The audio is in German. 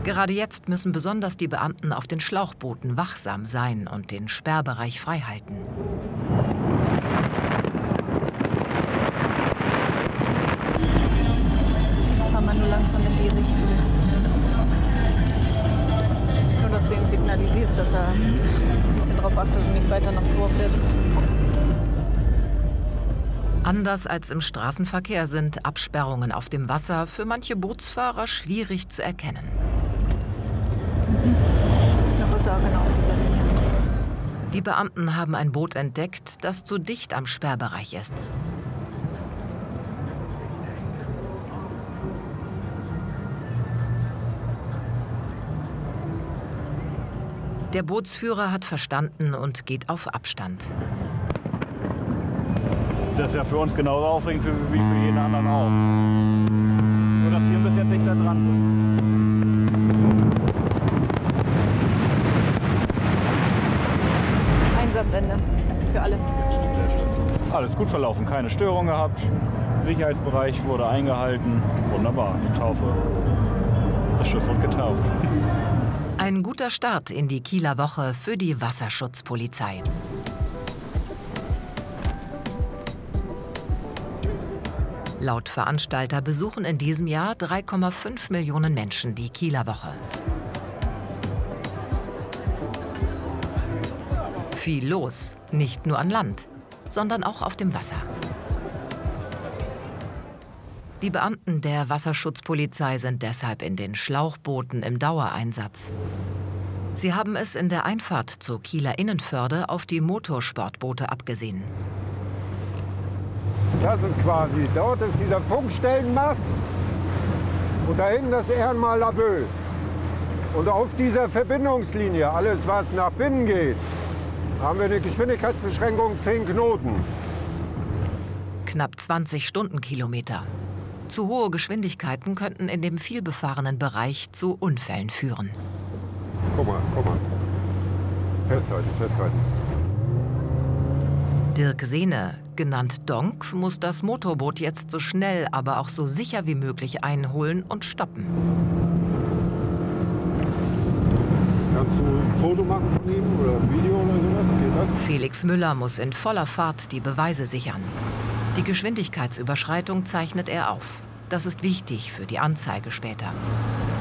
Gerade jetzt müssen besonders die Beamten auf den Schlauchbooten wachsam sein und den Sperrbereich freihalten. Fahr mal nur langsam in die Richtung. Nur, dass du ihm signalisierst, dass er ein bisschen darauf achtet und nicht weiter nach vorfährt. Anders als im Straßenverkehr sind Absperrungen auf dem Wasser für manche Bootsfahrer schwierig zu erkennen. Noch ist er auf dieser Linie. Die Beamten haben ein Boot entdeckt, das zu dicht am Sperrbereich ist. Der Bootsführer hat verstanden und geht auf Abstand. Das ist ja für uns genauso aufregend wie für jeden anderen auch. Nur, dass wir ein bisschen dichter dran sind. Einsatzende für alle. Sehr schön. Alles gut verlaufen, keine Störung gehabt. Sicherheitsbereich wurde eingehalten. Wunderbar, die Taufe. Das Schiff wird getauft. Ein guter Start in die Kieler Woche für die Wasserschutzpolizei. Laut Veranstalter besuchen in diesem Jahr 3,5 Millionen Menschen die Kieler Woche. Viel los, nicht nur an Land, sondern auch auf dem Wasser. Die Beamten der Wasserschutzpolizei sind deshalb in den Schlauchbooten im Dauereinsatz. Sie haben es in der Einfahrt zur Kieler Innenförde auf die Motorsportboote abgesehen. Das ist quasi, dort ist dieser Funkstellenmast und da hinten das Ehrenmal Laboe. Und auf dieser Verbindungslinie, alles was nach Binnen geht, haben wir eine Geschwindigkeitsbeschränkung 10 Knoten. Knapp 20 Stundenkilometer. Zu hohe Geschwindigkeiten könnten in dem vielbefahrenen Bereich zu Unfällen führen. Guck mal. Festhalten, festhalten. Dirk Sehne, genannt Donk, muss das Motorboot jetzt so schnell, aber auch so sicher wie möglich einholen und stoppen. Kannst du ein Foto machen von ihm oder ein Video oder sowas? Geht das? Felix Müller muss in voller Fahrt die Beweise sichern. Die Geschwindigkeitsüberschreitung zeichnet er auf. Das ist wichtig für die Anzeige später.